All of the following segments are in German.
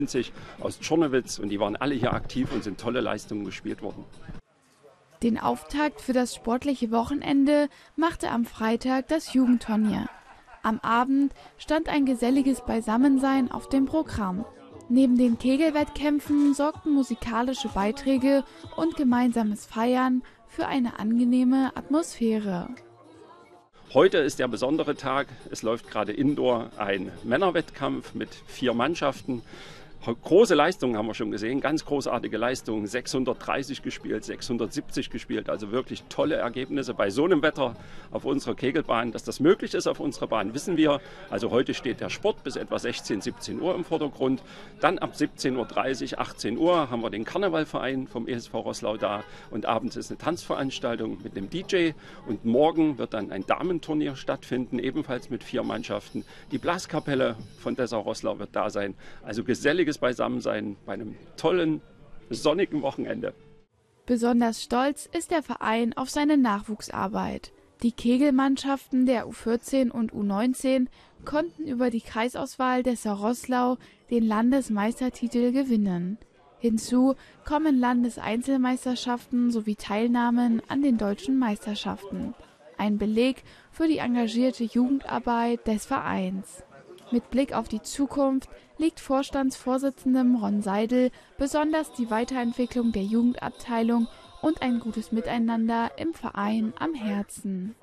aus Czornowitz und die waren alle hier aktiv und sind tolle Leistungen gespielt worden. Den Auftakt für das sportliche Wochenende machte am Freitag das Jugendturnier. Am Abend stand ein geselliges Beisammensein auf dem Programm. Neben den Kegelwettkämpfen sorgten musikalische Beiträge und gemeinsames Feiern für eine angenehme Atmosphäre. Heute ist der besondere Tag. Es läuft gerade indoor ein Männerwettkampf mit 4 Mannschaften. Große Leistungen haben wir schon gesehen, ganz großartige Leistungen, 630 gespielt, 670 gespielt, also wirklich tolle Ergebnisse bei so einem Wetter auf unserer Kegelbahn. Dass das möglich ist auf unserer Bahn, wissen wir. Also heute steht der Sport bis etwa 16, 17 Uhr im Vordergrund. Dann ab 17:30 Uhr, 18 Uhr haben wir den Karnevalverein vom ESV Roßlau da und abends ist eine Tanzveranstaltung mit einem DJ und morgen wird dann ein Damenturnier stattfinden, ebenfalls mit 4 Mannschaften. Die Blaskapelle von Dessau-Roßlau wird da sein, also gesellige Beisammensein bei einem tollen, sonnigen Wochenende. Besonders stolz ist der Verein auf seine Nachwuchsarbeit. Die Kegelmannschaften der U14 und U19 konnten über die Kreisauswahl Dessau-Roßlau den Landesmeistertitel gewinnen. Hinzu kommen Landeseinzelmeisterschaften sowie Teilnahmen an den deutschen Meisterschaften. Ein Beleg für die engagierte Jugendarbeit des Vereins. Mit Blick auf die Zukunft liegt Vorstandsvorsitzendem Ron Seidel besonders die Weiterentwicklung der Jugendabteilung und ein gutes Miteinander im Verein am Herzen.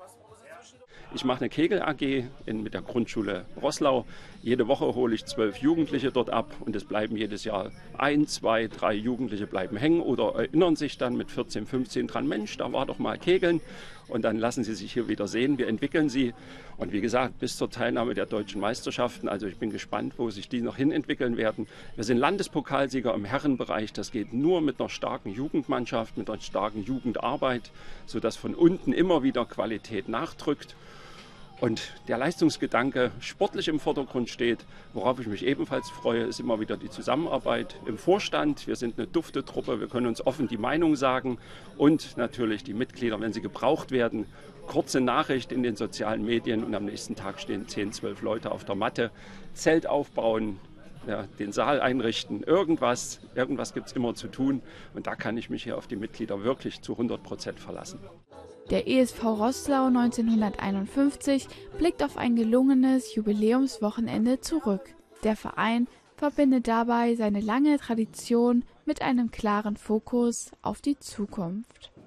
Ich mache eine Kegel-AG mit der Grundschule Roßlau. Jede Woche hole ich 12 Jugendliche dort ab und es bleiben jedes Jahr 1, 2, 3 Jugendliche bleiben hängen oder erinnern sich dann mit 14, 15 dran, Mensch, da war doch mal Kegeln. Und dann lassen sie sich hier wieder sehen, wir entwickeln sie. Und wie gesagt, bis zur Teilnahme der deutschen Meisterschaften, also ich bin gespannt, wo sich die noch hin entwickeln werden. Wir sind Landespokalsieger im Herrenbereich, das geht nur mit einer starken Jugendmannschaft, mit einer starken Jugendarbeit, sodass von unten immer wieder Qualität nachdrückt. Und der Leistungsgedanke sportlich im Vordergrund steht. Worauf ich mich ebenfalls freue, ist immer wieder die Zusammenarbeit im Vorstand. Wir sind eine dufte Truppe, wir können uns offen die Meinung sagen und natürlich die Mitglieder, wenn sie gebraucht werden. Kurze Nachricht in den sozialen Medien und am nächsten Tag stehen 10, 12 Leute auf der Matte, Zelt aufbauen, ja, den Saal einrichten, irgendwas gibt es immer zu tun und da kann ich mich hier auf die Mitglieder wirklich zu 100% verlassen. Der ESV Roßlau 1951 blickt auf ein gelungenes Jubiläumswochenende zurück. Der Verein verbindet dabei seine lange Tradition mit einem klaren Fokus auf die Zukunft.